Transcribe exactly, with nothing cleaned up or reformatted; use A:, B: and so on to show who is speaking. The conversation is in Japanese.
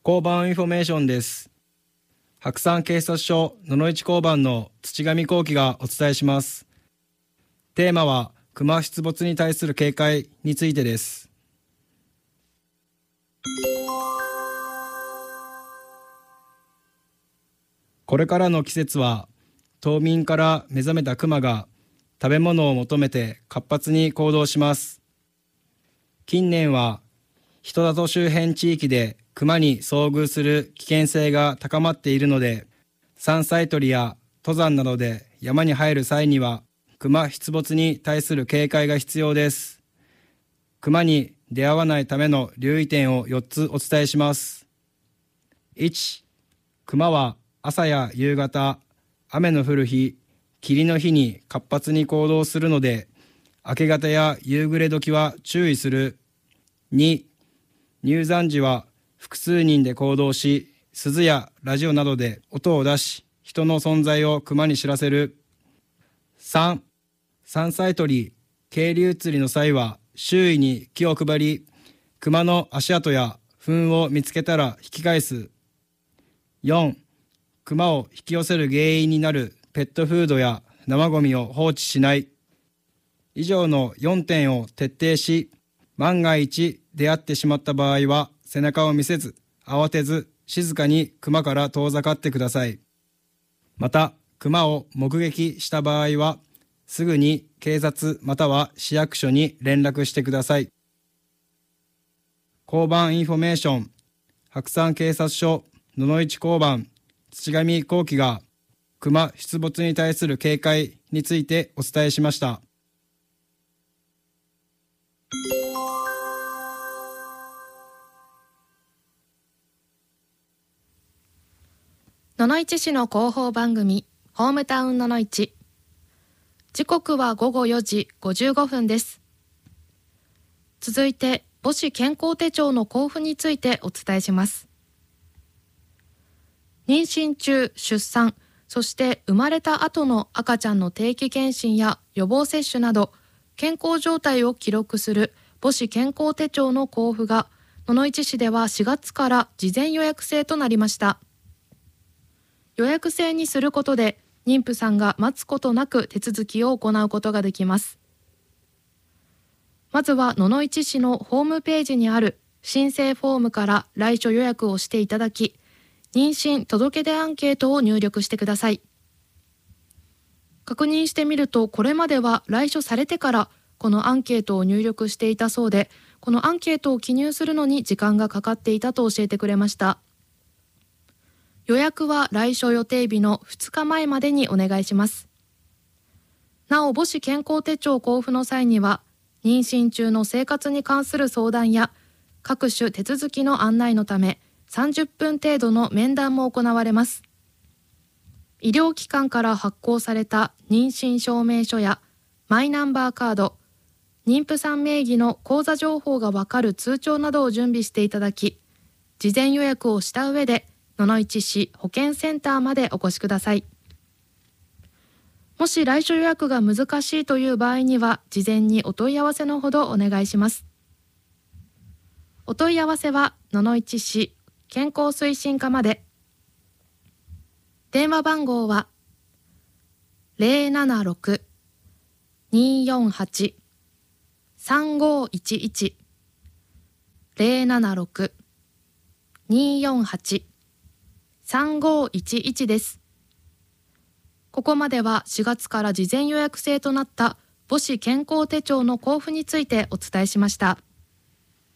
A: 交番インフォメーションです。白山警察署野々市交番の土上幸喜がお伝えします。テーマは熊出没に対する警戒についてです。これからの季節は冬眠から目覚めた熊が食べ物を求めて活発に行動します。近年は人里周辺地域で熊に遭遇する危険性が高まっているので、山菜採りや登山などで山に入る際には熊出没に対する警戒が必要です。熊に出会わないための留意点をよっつお伝えします。いち、熊は朝や夕方、雨の降る日、霧の日に活発に行動するので、明け方や夕暮れ時は注意する。に、入山時は複数人で行動し、鈴やラジオなどで音を出し、人の存在を熊に知らせる。さん、山菜採り、渓流釣りの際は周囲に気を配り、熊の足跡や糞を見つけたら引き返す。よん、熊を引き寄せる原因になるペットフードや生ゴミを放置しない。以上のよんてんを徹底し、万が一出会ってしまった場合は背中を見せず、慌てず静かに熊から遠ざかってください。また、熊を目撃した場合はすぐに警察または市役所に連絡してください。交番インフォメーション、白山警察署野々市交番土上幸喜が熊出没に対する警戒についてお伝えしました。
B: 野々市市の広報番組ホームタウン野々市。時刻はごごよじごじゅうごふんです。続いて母子健康手帳の交付についてお伝えします。妊娠中、出産、そして生まれた後の赤ちゃんの定期検診や予防接種など健康状態を記録する母子健康手帳の交付が野々市市ではしがつから事前予約制となりました。予約制にすることで妊婦さんが待つことなく手続きを行うことができます。まずは野々市市のホームページにある申請フォームから来所予約をしていただき、妊娠届出アンケートを入力してください。確認してみると、これまでは来所されてからこのアンケートを入力していたそうで、このアンケートを記入するのに時間がかかっていたと教えてくれました。予約は来所予定日のふつかまえまでにお願いします。なお、母子健康手帳交付の際には、妊娠中の生活に関する相談や各種手続きの案内のため、さんじゅっぷん程度の面談も行われます。医療機関から発行された妊娠証明書やマイナンバーカード、妊婦さん名義の口座情報がわかる通帳などを準備していただき、事前予約をした上で野々市市保健センターまでお越しください。もし来所予約が難しいという場合には、事前にお問い合わせのほどお願いします。お問い合わせは野々市市健康推進課まで。電話番号は ゼロななろく にーよんはち さんごいちいち ゼロななろく にーよんはち さんごいちいち です。ここまではしがつから事前予約制となった母子健康手帳の交付についてお伝えしました。